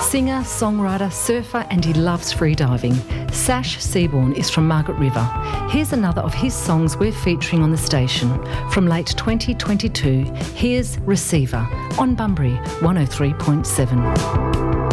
Singer, songwriter, surfer, and he loves freediving. Sash Seaborn is from Margaret River. Here's another of his songs we're featuring on the station. From late 2022, here's Receiver on Bunbury 103.7.